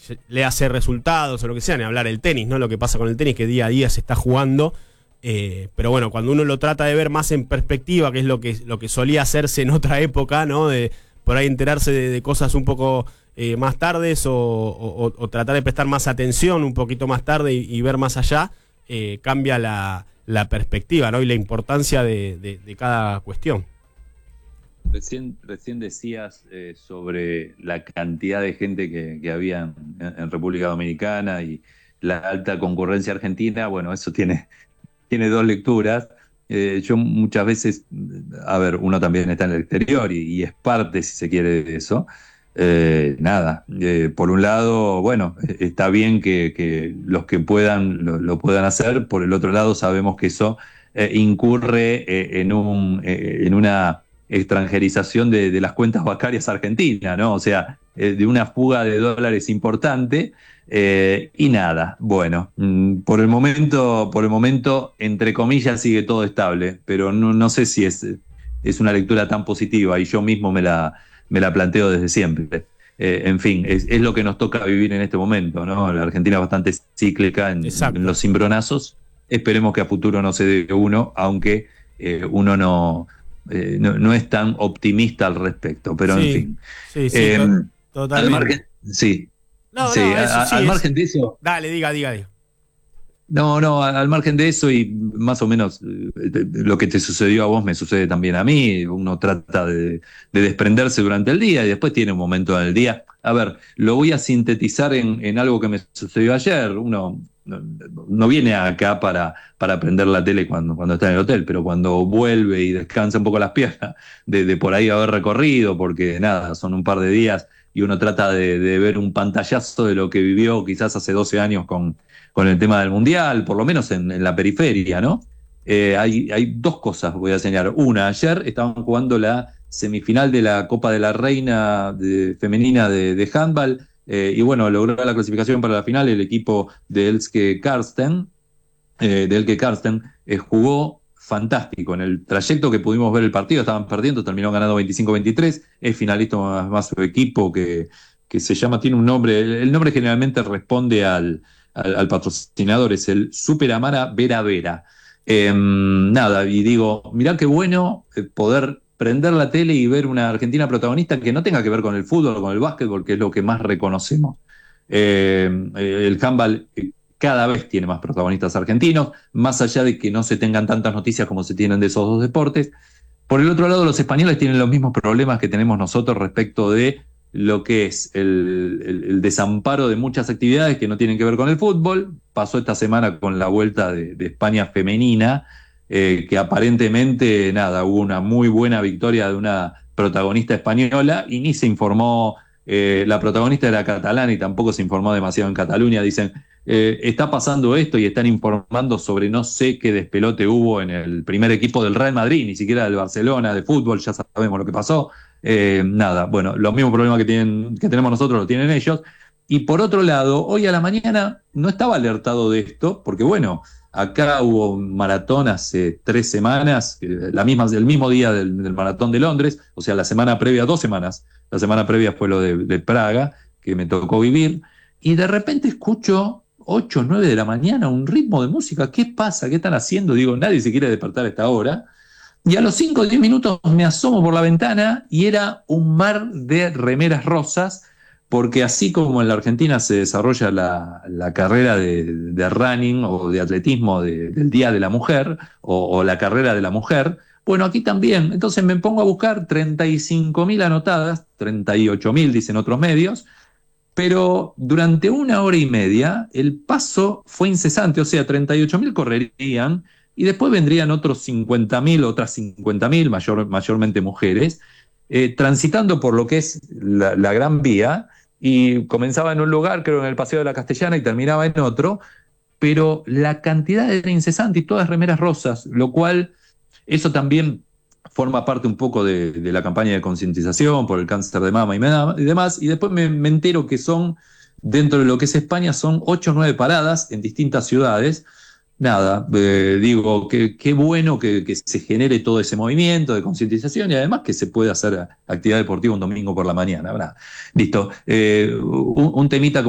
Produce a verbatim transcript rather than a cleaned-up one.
le hace resultados o lo que sea, ni hablar el tenis, ¿no? Lo que pasa con el tenis, que día a día se está jugando. Eh, pero bueno, cuando uno lo trata de ver más en perspectiva, que es lo que, lo que solía hacerse en otra época, ¿no? De por ahí enterarse de, de cosas un poco eh, más tardes o, o, o tratar de prestar más atención un poquito más tarde y, y ver más allá, eh, cambia la, la perspectiva, ¿no? Y la importancia de, de, de cada cuestión. Recién, recién decías eh, sobre la cantidad de gente que, que había en, en República Dominicana y la alta concurrencia argentina. Bueno, eso tiene, tiene dos lecturas. Eh, yo muchas veces, a ver, uno también está en el exterior y, y es parte, si se quiere, de eso. Eh, nada, eh, por un lado, bueno, está bien que, que los que puedan lo, lo puedan hacer. Por el otro lado, sabemos que eso eh, incurre eh, en, un, eh, en una extranjerización de, de las cuentas bancarias argentinas, ¿no? O sea, eh, de una fuga de dólares importante. Eh, y nada, bueno, mm, por el momento, por el momento, entre comillas, sigue todo estable, pero no, no sé si es, es una lectura tan positiva y yo mismo me la, me la planteo desde siempre. Eh, en fin, es, es lo que nos toca vivir en este momento, ¿no? La Argentina es bastante cíclica en, en los cimbronazos. Esperemos que a futuro no se dé uno, aunque eh, uno no, eh, no, no es tan optimista al respecto, pero sí, en fin. Sí, sí, Eh, to totalmente. Al margen, sí. No, sí, no, eso a, sí al es... margen de eso. Dale, diga, diga, diga. No, no, al margen de eso y más o menos eh, lo que te sucedió a vos me sucede también a mí. Uno trata de, de desprenderse durante el día y después tiene un momento en el día. A ver, lo voy a sintetizar en, en algo que me sucedió ayer. Uno no, no viene acá para, para prender la tele cuando, cuando está en el hotel, pero cuando vuelve y descansa un poco las piernas de, de por ahí haber recorrido, porque nada, son un par de días y uno trata de, de ver un pantallazo de lo que vivió quizás hace doce años con con el tema del Mundial, por lo menos en, en la periferia, ¿no? Eh, hay, hay dos cosas, voy a señalar. Una, ayer estaban jugando la semifinal de la Copa de la Reina de, femenina de, de handball, eh, y bueno, logró la clasificación para la final el equipo de Elske Karsten, eh, de Elke Karsten, eh, jugó fantástico. En el trayecto que pudimos ver el partido, estaban perdiendo, terminó ganando veinticinco veintitrés, es finalista más, más su equipo que, que se llama, tiene un nombre, el, el nombre generalmente responde al Al, al patrocinador, es el Super Amara Vera Vera. Eh, nada, y digo, mirá qué bueno poder prender la tele y ver una Argentina protagonista que no tenga que ver con el fútbol o con el básquetbol, que es lo que más reconocemos. Eh, el handball cada vez tiene más protagonistas argentinos, más allá de que no se tengan tantas noticias como se tienen de esos dos deportes. Por el otro lado, los españoles tienen los mismos problemas que tenemos nosotros respecto de lo que es el, el, el desamparo de muchas actividades que no tienen que ver con el fútbol. Pasó esta semana con la vuelta de, de España femenina, eh, que aparentemente, nada, hubo una muy buena victoria de una protagonista española y ni se informó, eh, la protagonista era catalana y tampoco se informó demasiado en Cataluña. Dicen, eh, está pasando esto y están informando sobre no sé qué despelote hubo en el primer equipo del Real Madrid, ni siquiera del Barcelona, de fútbol, ya sabemos lo que pasó. Eh, nada, bueno, los mismos problemas que, tienen, que tenemos nosotros lo tienen ellos. Y por otro lado, hoy a la mañana no estaba alertado de esto, porque bueno, acá hubo un maratón hace tres semanas, la misma, el mismo día del, del maratón de Londres, o sea, la semana previa, dos semanas, la semana previa fue lo de, de Praga, que me tocó vivir, y de repente escucho ocho, nueve de la mañana un ritmo de música. ¿Qué pasa? ¿Qué están haciendo? Digo, nadie se quiere despertar a esta hora. Y a los cinco o diez minutos me asomo por la ventana y era un mar de remeras rosas, porque así como en la Argentina se desarrolla la, la carrera de, de running o de atletismo de, del Día de la Mujer, o, o la carrera de la mujer, bueno, aquí también. Entonces me pongo a buscar treinta y cinco mil anotadas, treinta y ocho mil dicen otros medios, pero durante una hora y media el paso fue incesante, o sea, treinta y ocho mil correrían, y después vendrían otros cincuenta mil, otras cincuenta mil, mayor, mayormente mujeres, eh, transitando por lo que es la, la Gran Vía, y comenzaba en un lugar, creo en el Paseo de la Castellana, y terminaba en otro, pero la cantidad era incesante y todas remeras rosas, lo cual, eso también forma parte un poco de, de la campaña de concientización por el cáncer de mama y, y demás, y después me, me entero que son, dentro de lo que es España, son ocho o nueve paradas en distintas ciudades. Nada, eh, digo, qué que bueno que, que se genere todo ese movimiento de concientización y además que se pueda hacer actividad deportiva un domingo por la mañana, ¿verdad? Listo. Eh, un, un temita